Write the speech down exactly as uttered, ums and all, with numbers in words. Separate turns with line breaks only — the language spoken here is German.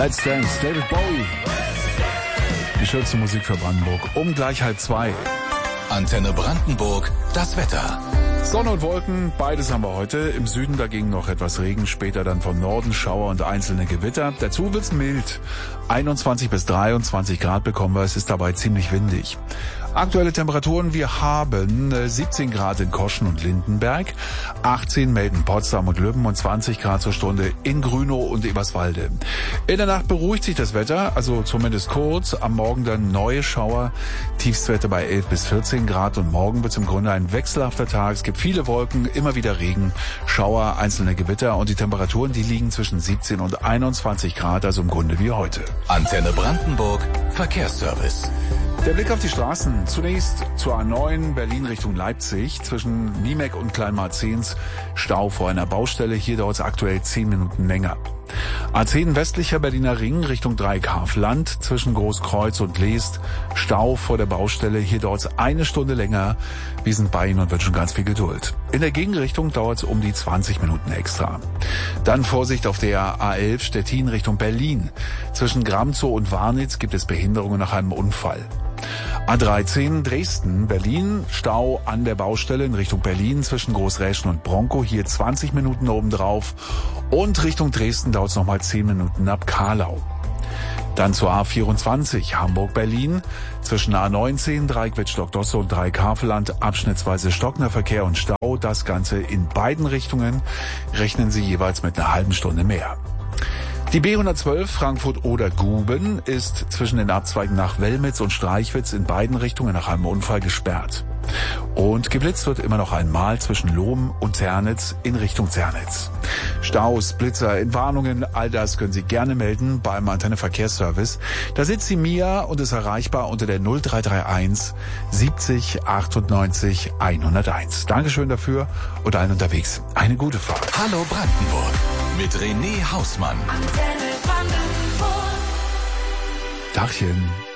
Let's Dance, David Bowie. Die schönste Musik für Brandenburg. Um gleich halb zwei.
Antenne Brandenburg, das Wetter.
Sonne und Wolken, beides haben wir heute. Im Süden dagegen noch etwas Regen, später dann vom Norden Schauer und einzelne Gewitter. Dazu wird's mild. einundzwanzig bis dreiundzwanzig Grad bekommen wir, es ist dabei ziemlich windig. Aktuelle Temperaturen, wir haben siebzehn Grad in Koschen und Lindenberg, achtzehn melden Potsdam und Lübben und zwanzig Grad zur Stunde in Grünow und Eberswalde. In der Nacht beruhigt sich das Wetter, also zumindest kurz. Am Morgen dann neue Schauer, Tiefstwerte bei elf bis vierzehn Grad und morgen wird's im Grunde ein wechselhafter Tag. Es gibt viele Wolken, immer wieder Regen, Schauer, einzelne Gewitter und die Temperaturen, die liegen zwischen siebzehn und einundzwanzig Grad, also im Grunde wie heute.
Antenne Brandenburg, Verkehrsservice.
Der Blick auf die Straßen. Zunächst zur A neun Berlin Richtung Leipzig. Zwischen Niemek und Kleinmarzens Stau vor einer Baustelle. Hier dauert es aktuell zehn Minuten länger. A zehn westlicher Berliner Ring Richtung Dreieckhafen-Land. Zwischen Großkreuz und Leest Stau vor der Baustelle. Hier dauert es eine Stunde länger. Wir sind bei Ihnen und wünschen ganz viel Geduld. In der Gegenrichtung dauert es um die zwanzig Minuten extra. Dann Vorsicht auf der A elf Stettin Richtung Berlin. Zwischen Gramzow und Warnitz gibt es Behinderungen nach einem Unfall. A dreizehn Dresden, Berlin, Stau an der Baustelle in Richtung Berlin zwischen Großräschen und Bronkow, hier zwanzig Minuten obendrauf und Richtung Dresden dauert es nochmal zehn Minuten ab Karlau. Dann zur A vierundzwanzig, Hamburg-Berlin, zwischen A neunzehn, Dreieck-Wittstock-Dosse und Dreieck-Havelland, abschnittsweise stockender Verkehr und Stau, das Ganze in beiden Richtungen, rechnen Sie jeweils mit einer halben Stunde mehr. Die B hundertzwölf Frankfurt oder Guben ist zwischen den Abzweigen nach Wellmitz und Streichwitz in beiden Richtungen nach einem Unfall gesperrt. Und geblitzt wird immer noch einmal zwischen Lohm und Zernitz in Richtung Zernitz. Staus, Blitzer, Entwarnungen, all das können Sie gerne melden beim Antenne Verkehrsservice. Da sitzt die Mia und ist erreichbar unter der null drei drei eins siebzig achtundneunzig hunderteins. Dankeschön dafür und allen unterwegs eine gute Fahrt.
Hallo Brandenburg mit René Hausmann.
Antenne Brandenburg.
Dachchen.